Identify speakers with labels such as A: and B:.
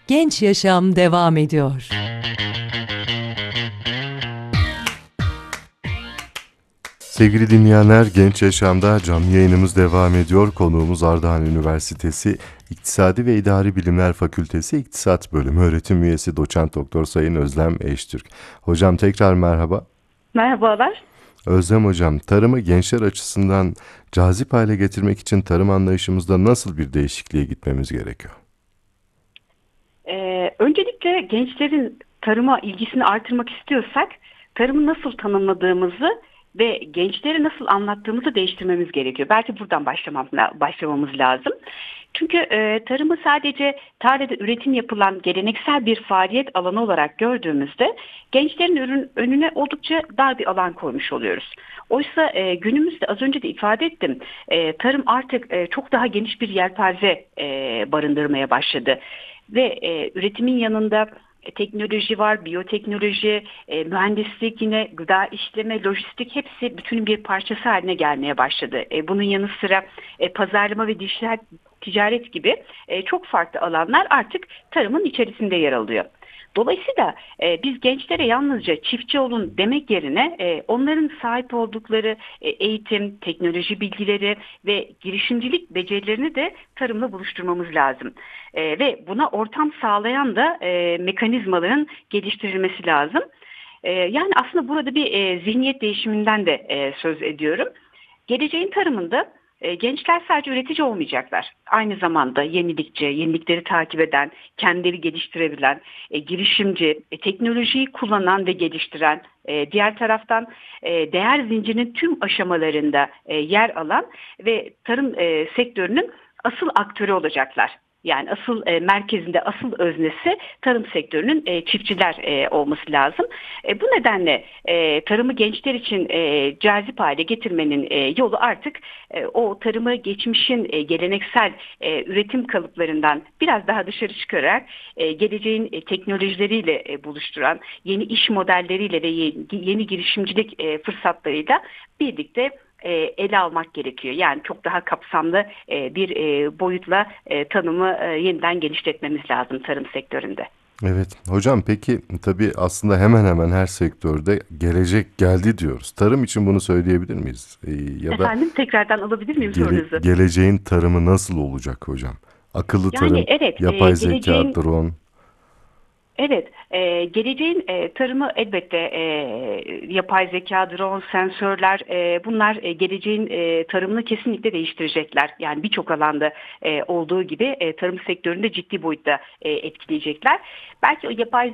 A: Genç Yaşam devam ediyor.
B: Sevgili dinleyenler, Genç Yaşam'da canlı yayınımız devam ediyor. Konuğumuz Ardahan Üniversitesi İktisadi ve İdari Bilimler Fakültesi İktisat Bölümü öğretim üyesi Doçent Doktor Sayın Özlem Eştürk. Hocam tekrar merhaba.
C: Merhabalar.
B: Özlem Hocam, tarımı gençler açısından cazip hale getirmek için tarım anlayışımızda nasıl bir değişikliğe gitmemiz gerekiyor?
C: Öncelikle gençlerin tarıma ilgisini artırmak istiyorsak tarımı nasıl tanımladığımızı ve gençlere nasıl anlattığımızı değiştirmemiz gerekiyor. Belki buradan başlamamız lazım. Çünkü tarımı sadece tarlada üretim yapılan geleneksel bir faaliyet alanı olarak gördüğümüzde gençlerin önüne oldukça dar bir alan koymuş oluyoruz. Oysa günümüzde az önce de ifade ettim, tarım artık çok daha geniş bir yelpaze barındırmaya başladı. Ve üretimin yanında teknoloji var, biyoteknoloji, mühendislik, yine gıda işleme, lojistik hepsi bütün bir parçası haline gelmeye başladı. Bunun yanı sıra pazarlama ve dijital ticaret gibi çok farklı alanlar artık tarımın içerisinde yer alıyor. Dolayısıyla biz gençlere yalnızca çiftçi olun demek yerine onların sahip oldukları eğitim, teknoloji bilgileri ve girişimcilik becerilerini de tarımla buluşturmamız lazım. Ve buna ortam sağlayan da mekanizmaların geliştirilmesi lazım. Yani aslında burada bir zihniyet değişiminden de söz ediyorum. Geleceğin tarımında gençler sadece üretici olmayacaklar. Aynı zamanda yenilikçi, yenilikleri takip eden, kendileri geliştirebilen, girişimci, teknolojiyi kullanan ve geliştiren, diğer taraftan değer zincirinin tüm aşamalarında yer alan ve tarım sektörünün asıl aktörü olacaklar. Yani asıl merkezinde, asıl öznesi tarım sektörünün çiftçiler olması lazım. Bu nedenle tarımı gençler için cazip hale getirmenin yolu artık o tarımı geçmişin geleneksel üretim kalıplarından biraz daha dışarı çıkararak geleceğin teknolojileriyle buluşturan, yeni iş modelleriyle ve yeni girişimcilik fırsatlarıyla birlikte ele almak gerekiyor. Yani çok daha kapsamlı bir boyutla tanımı yeniden genişletmemiz lazım tarım sektöründe.
B: Evet hocam, peki tabii aslında hemen hemen her sektörde gelecek geldi diyoruz. Tarım için bunu söyleyebilir miyiz? Ya da
C: Efendim, tekrardan alabilir miyim sorunuzu?
B: geleceğin tarımı nasıl olacak hocam? Akıllı
C: Yani
B: tarım,
C: evet,
B: yapay zeka,
C: geleceğin
B: drone.
C: Evet, geleceğin tarımı elbette yapay zeka, drone, sensörler, bunlar geleceğin tarımını kesinlikle değiştirecekler. Yani birçok alanda olduğu gibi tarım sektöründe ciddi boyutta etkileyecekler. Belki o yapay